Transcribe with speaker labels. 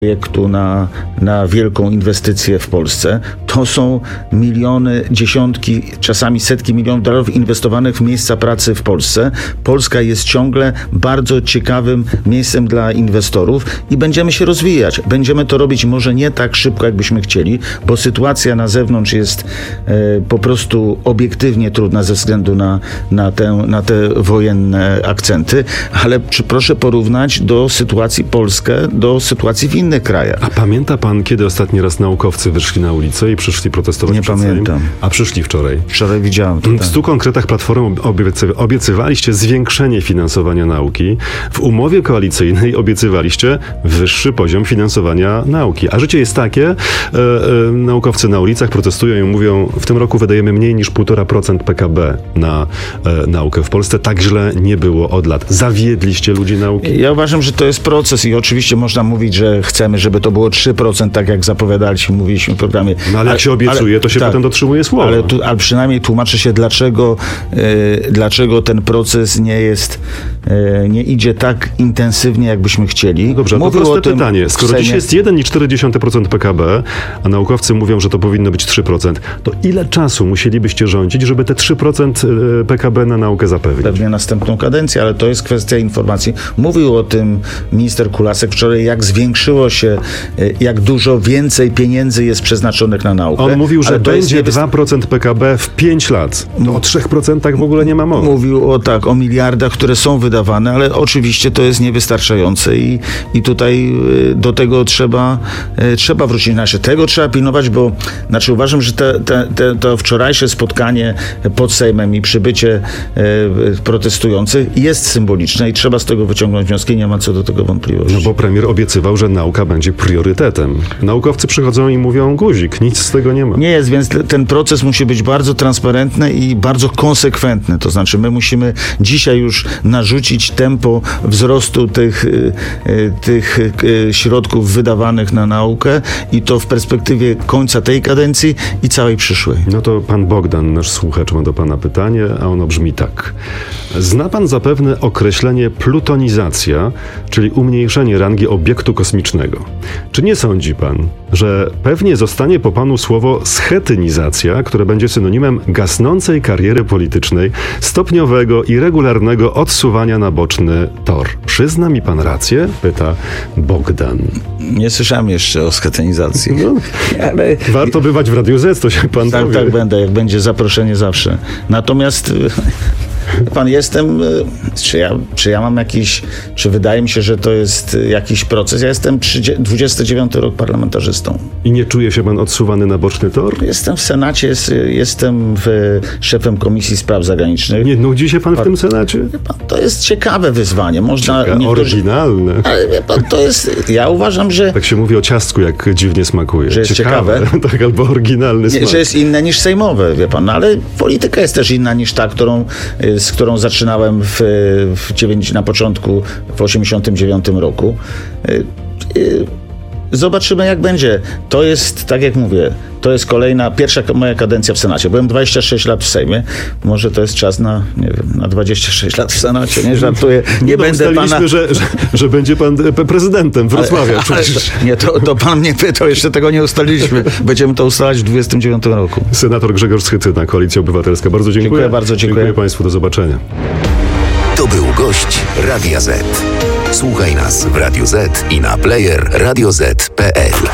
Speaker 1: projektu na wielką inwestycję w Polsce. To są miliony, dziesiątki, czasami setki milionów dolarów inwestowanych w miejsca pracy w Polsce. Polska jest ciągle bardzo ciekawym miejscem dla inwestorów i będziemy się rozwijać. Będziemy to robić może nie tak szybko, jakbyśmy chcieli, bo sytuacja na zewnątrz jest po prostu obiektywnie trudna ze względu na te wojenne akcenty, ale proszę porównać do sytuacji Polskę, do sytuacji w innych krajach.
Speaker 2: A pamięta pan, kiedy ostatni raz naukowcy wyszli na ulicę i przyszli protestować?
Speaker 1: Nie pamiętam.
Speaker 2: A przyszli wczoraj.
Speaker 1: Wczoraj widziałem to.
Speaker 2: W 100 konkretach Platformy obiecywaliście zwiększenie finansowania nauki. W umowie koalicyjnej obiecywaliście wyższy poziom finansowania nauki. A życie jest takie, naukowcy na ulicach protestują i mówią, w tym roku wydajemy mniej niż 1,5% PKB na naukę w Polsce. Tak źle nie było od lat. Zawiedliście ludzi nauki?
Speaker 1: Ja uważam, że to jest proces i oczywiście można mówić, że chcemy, żeby to było 3%, tak jak zapowiadaliśmy, mówiliśmy w programie.
Speaker 2: No ale jak się obiecuje, to się potem dotrzymuje słowa.
Speaker 1: Ale przynajmniej tłumaczy się, dlaczego ten proces nie idzie tak intensywnie, jakbyśmy chcieli.
Speaker 2: Dobrze, to proste pytanie. Skoro dziś jest 1,4% PKB, a naukowcy mówią, że to powinno być 3%, to ile czasu musielibyście rządzić, żeby te 3% PKB na naukę zapewnić?
Speaker 1: Pewnie następną kadencję, ale to jest kwestia informacji. Mówił o tym minister Kulasek wczoraj, jak zwiększyło się, jak dużo więcej pieniędzy jest przeznaczonych na naukę.
Speaker 2: On mówił, że będzie 2% PKB w 5 lat. No o 3% w ogóle nie ma mowy.
Speaker 1: Mówił o miliardach, które są wydawane, ale oczywiście to jest niewystarczające i tutaj do tego trzeba wrócić. Tego trzeba pilnować, bo uważam, że to wczorajsze spotkanie pod Sejmem i przybycie protestujących jest symboliczne i trzeba z tego wyciągnąć wnioski, nie ma co do tego wątpliwości.
Speaker 2: No bo premier obiecywał, że nauka będzie priorytetem. Naukowcy przychodzą i mówią guzik, nic z tego nie ma.
Speaker 1: Nie jest, więc ten proces musi być bardzo transparentny i bardzo konsekwentny. To znaczy my musimy dzisiaj już narzucić tempo wzrostu tych środków wydawanych na naukę i to w perspektywie końca tej kadencji i całej przyszłej.
Speaker 2: No to pan Bogdan, nasz słuchacz, ma do pana pytanie, a ono brzmi tak. Zna pan zapewne określenie plutonizacja, czyli umniejszenie rangi obiektu kosmicznego. Czy nie sądzi pan, że pewnie zostanie po panu słowo schetynizacja, które będzie synonimem gasnącej kariery politycznej, stopniowego i regularnego odsuwania na boczny tor? Przyzna mi pan rację? Pyta Bogdan.
Speaker 1: Nie słyszałem jeszcze o schetynizacji.
Speaker 2: No, ale warto bywać w Radiu Z, to się pan dowie.
Speaker 1: Tak będę, jak będzie zaproszenie zawsze. Natomiast czy wydaje mi się, że to jest jakiś proces? Ja jestem 29 rok parlamentarzystą.
Speaker 2: I nie czuje się pan odsuwany na boczny tor?
Speaker 1: Jestem w Senacie, jestem szefem Komisji Spraw Zagranicznych.
Speaker 2: Nie nudzi się pan w tym Senacie?
Speaker 1: To jest ciekawe wyzwanie.
Speaker 2: Oryginalne.
Speaker 1: Ale wie pan, ja uważam, że...
Speaker 2: Tak się mówi o ciastku, jak dziwnie smakuje.
Speaker 1: Że jest ciekawe.
Speaker 2: Tak, albo oryginalny smak.
Speaker 1: Że jest inne niż sejmowe, wie pan. Ale polityka jest też inna niż ta, z którą zaczynałem na początku, w 89 roku. Zobaczymy, jak będzie. To jest, tak jak mówię, to jest pierwsza moja kadencja w Senacie. Byłem 26 lat w Sejmie. Może to jest czas na 26 lat w Senacie. Nie żartuję. Nie będę pana...
Speaker 2: że będzie pan prezydentem Wrocławia. Przecież.
Speaker 1: Nie, to pan mnie pytał, jeszcze tego nie ustaliliśmy. Będziemy to ustalać w 29 roku.
Speaker 2: Senator Grzegorz Schetyna, Koalicja Obywatelska. Bardzo dziękuję.
Speaker 1: Dziękuję bardzo.
Speaker 2: Dziękuję państwu. Do zobaczenia.
Speaker 3: To był gość Radia Z. Słuchaj nas w Radio Z i na player radioz.pl.